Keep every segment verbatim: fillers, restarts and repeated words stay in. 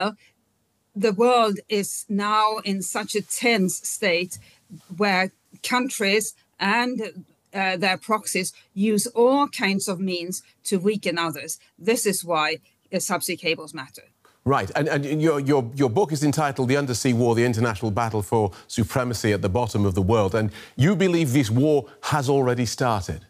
the world is now in such a tense state where countries and uh, their proxies use all kinds of means to weaken others. This is why uh, subsea cables matter. Right, and, and your, your, your book is entitled The Undersea War, the International Battle for Supremacy at the Bottom of the World, and you believe this war has already started?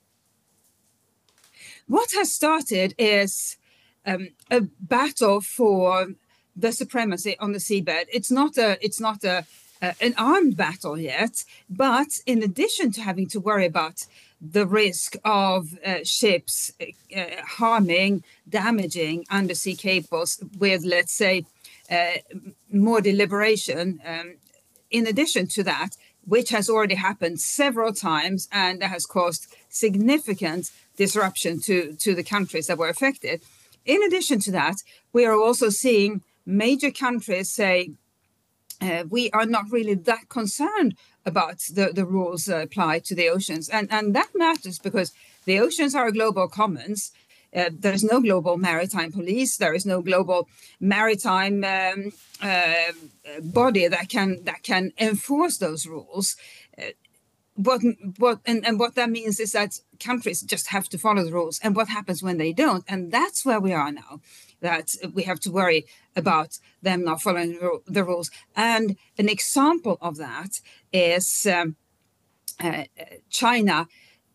What has started is um, a battle for the supremacy on the seabed. It's not a, it's not a, uh, an armed battle yet, but in addition to having to worry about the risk of uh, ships uh, harming, damaging undersea cables with, let's say, uh, more deliberation. Um, in addition to that, which has already happened several times and has caused significant disruption to, to the countries that were affected. In addition to that, we are also seeing major countries say, uh, we are not really that concerned about the, the rules uh, applied to the oceans. And, and that matters because the oceans are global commons. Uh, there's no global maritime police. There is no global maritime um, uh, body that can that can enforce those rules. Uh, what what and, and what that means is that countries just have to follow the rules. And what happens when they don't? And that's where we are now. That we have to worry about them not following the rules. And an example of that is um, uh, China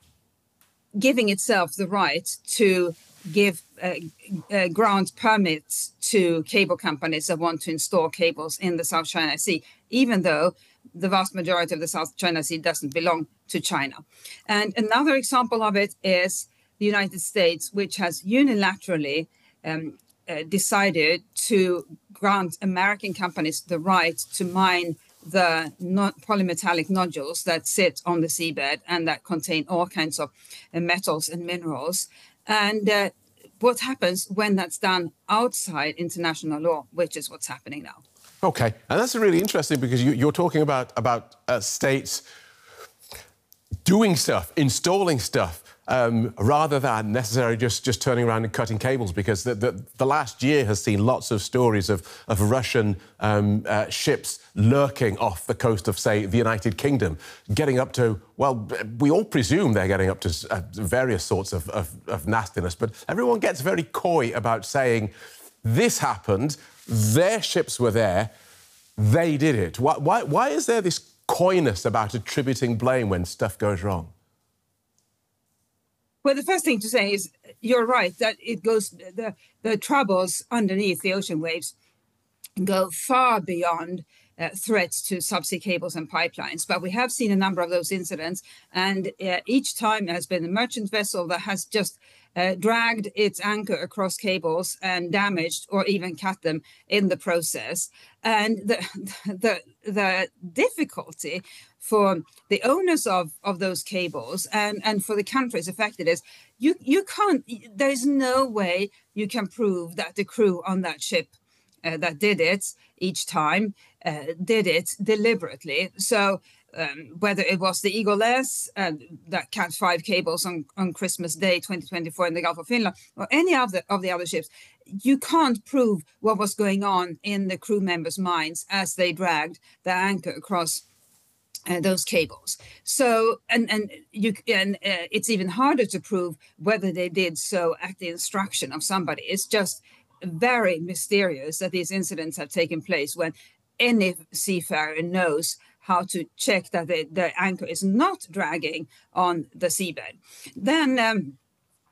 giving itself the right to give uh, uh, grant permits to cable companies that want to install cables in the South China Sea, even though the vast majority of the South China Sea doesn't belong to China. And another example of it is the United States, which has unilaterally um, uh, decided to grant American companies the right to mine the polymetallic nodules that sit on the seabed and that contain all kinds of uh, metals and minerals. And uh, what happens when that's done outside international law, which is what's happening now. OK, and that's really interesting because you, you're talking about, about uh, states doing stuff, installing stuff, um, rather than necessarily just, just turning around and cutting cables, because the, the, the last year has seen lots of stories of, of Russian um, uh, ships lurking off the coast of, say, the United Kingdom, getting up to, well, we all presume they're getting up to uh, various sorts of, of, of nastiness, but everyone gets very coy about saying, this happened, their ships were there, they did it. Why, why, why is there this coyness about attributing blame when stuff goes wrong? Well, the first thing to say is you're right that it goes, the, the troubles underneath the ocean waves go far beyond uh, threats to subsea cables and pipelines. But we have seen a number of those incidents, and uh, each time there has been a merchant vessel that has just uh, dragged its anchor across cables and damaged or even cut them in the process. And the the the difficulty for the owners of, of those cables and, and for the countries affected is you, you can't, there's no way you can prove that the crew on that ship uh, that did it each time uh, did it deliberately. So um, whether it was the Eagle S uh, that cut five cables on, on Christmas Day twenty twenty-four in the Gulf of Finland, or any other of the other ships, you can't prove what was going on in the crew members' minds as they dragged the anchor across Uh, those cables. So, and and you and uh, it's even harder to prove whether they did so at the instruction of somebody. It's just very mysterious that these incidents have taken place when any seafarer knows how to check that the, the anchor is not dragging on the seabed. Then, um,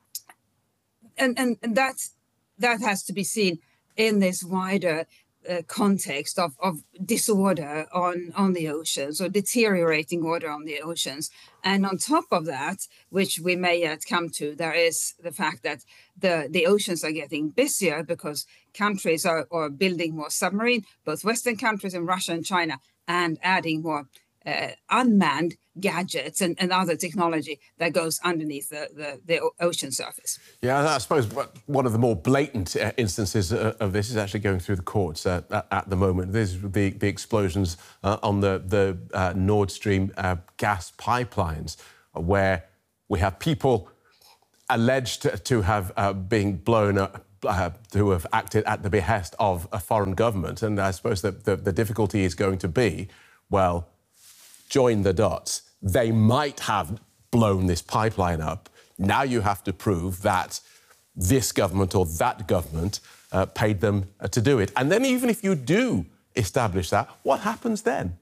and and, and that that has to be seen in this wider Uh, context of, of disorder on, on the oceans, or deteriorating order on the oceans. And on top of that, which we may yet come to, there is the fact that the, the oceans are getting busier because countries are, are building more submarine, both Western countries and Russia and China, and adding more uh, unmanned gadgets and, and other technology that goes underneath the, the, the ocean surface. Yeah, I suppose one of the more blatant instances of this is actually going through the courts uh, at the moment. There's the, the explosions uh, on the, the uh, Nord Stream uh, gas pipelines, where we have people alleged to have uh, been blown up, uh, who have acted at the behest of a foreign government. And I suppose that the, the difficulty is going to be, well, join the dots. They might have blown this pipeline up. Now you have to prove that this government or that government uh, paid them uh, to do it. And then even if you do establish that, what happens then?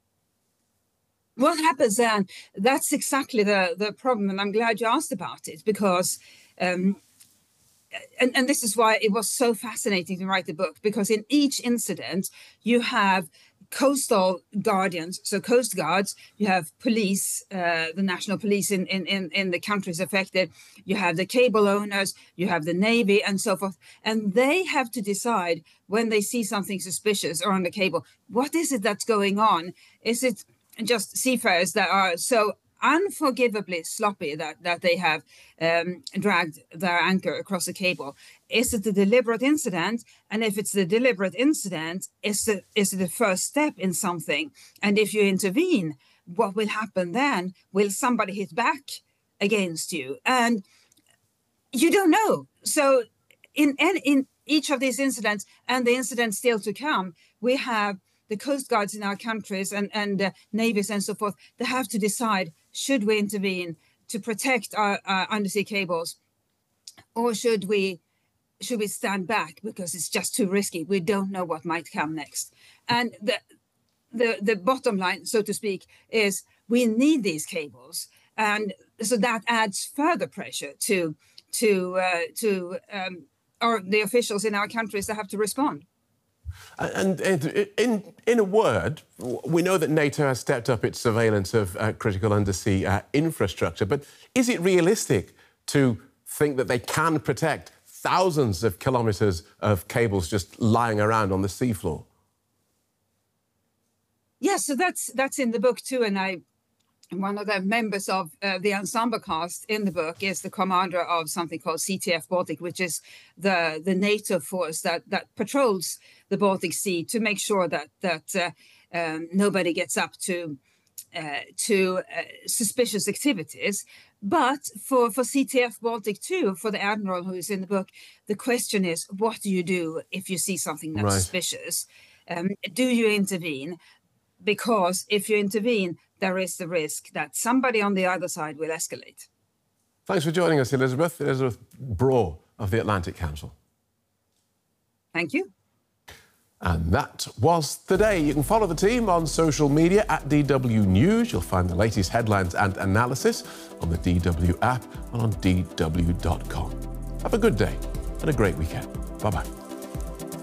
What happens then? That's exactly the, the problem, and I'm glad you asked about it, because, um, and, and this is why it was so fascinating to write the book, because in each incident you have coastal guardians, so coast guards, you have police, uh, the national police in, in, in, in the countries affected, you have the cable owners, you have the Navy and so forth. And they have to decide when they see something suspicious or on the cable, what is it that's going on? Is it just seafarers that are so unforgivably sloppy that, that they have um, dragged their anchor across the cable? Is it a deliberate incident? And if it's the deliberate incident, is it, is it the first step in something? And if you intervene, what will happen then? Will somebody hit back against you? And you don't know. So in, in each of these incidents and the incidents still to come, we have the coast guards in our countries and, and uh, navies and so forth, they have to decide, should we intervene to protect our, our undersea cables, or should we should we stand back because it's just too risky? We don't know what might come next. And the the the bottom line, so to speak, is we need these cables, and so that adds further pressure to to uh, to um, our the officials in our countries that have to respond. And in, in a word, we know that NATO has stepped up its surveillance of uh, critical undersea uh, infrastructure, but is it realistic to think that they can protect thousands of kilometres of cables just lying around on the seafloor? Yeah, so that's that's in the book too, and I one of the members of uh, the ensemble cast in the book is the commander of something called C T F Baltic, which is the, the NATO force that, that patrols the Baltic Sea to make sure that that uh, um, nobody gets up to uh, to uh, suspicious activities. But for, for C T F Baltic too, for the admiral who is in the book, the question is, what do you do if you see something that's right. suspicious? Um, do you intervene? Because if you intervene, there is the risk that somebody on the other side will escalate. Thanks for joining us, Elizabeth. Elizabeth Braw of the Atlantic Council. Thank you. And that was the day. You can follow the team on social media at D W News. You'll find the latest headlines and analysis on the D W app and on D W dot com. Have a good day and a great weekend. Bye-bye.